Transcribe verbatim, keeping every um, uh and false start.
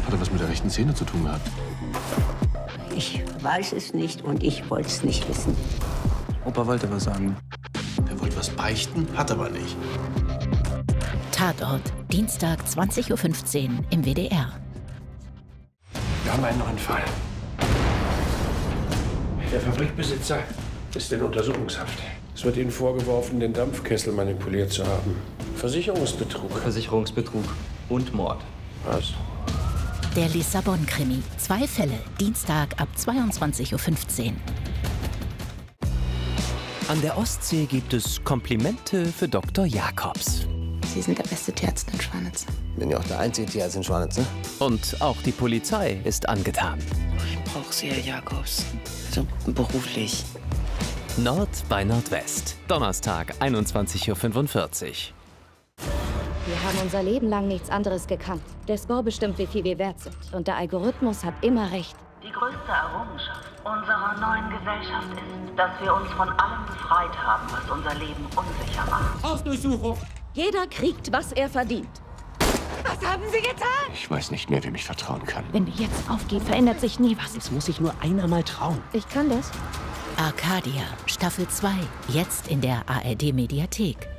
Hat er was mit der rechten Szene zu tun gehabt? Ich weiß es nicht und ich wollte es nicht wissen. Opa wollte was sagen. Er wollte was beichten, hat aber nicht. Tatort, Dienstag zwanzig Uhr fünfzehn im W D R. Wir haben einen neuen Fall. Der Fabrikbesitzer ist in Untersuchungshaft. Es wird Ihnen vorgeworfen, den Dampfkessel manipuliert zu haben. Versicherungsbetrug. Versicherungsbetrug und Mord. Was? Der Lissabon-Krimi. Zwei Fälle, Dienstag ab zweiundzwanzig Uhr fünfzehn. An der Ostsee gibt es Komplimente für Doktor Jakobs. Sie sind der beste Tierarzt in Schwanitz. Bin ja auch der einzige Tierarzt in Schwanitz, ne? Und auch die Polizei ist angetan. Ich brauche Sie, Herr Jakobs. Also beruflich. Nord bei Nordwest. Donnerstag, einundzwanzig Uhr fünfundvierzig. Wir haben unser Leben lang nichts anderes gekannt. Der Score bestimmt, wie viel wir wert sind. Und der Algorithmus hat immer recht. Die größte Errungenschaft unserer neuen Gesellschaft ist, dass wir uns von allem befreit haben, was unser Leben unsicher macht. Auf Durchsuchung! Jeder kriegt, was er verdient. Was haben Sie getan? Ich weiß nicht mehr, wem ich vertrauen kann. Wenn wir jetzt aufgehen, verändert sich nie was. Es muss sich nur einer mal trauen. Ich kann das. Arcadia, Staffel zwei, jetzt in der A R D-Mediathek.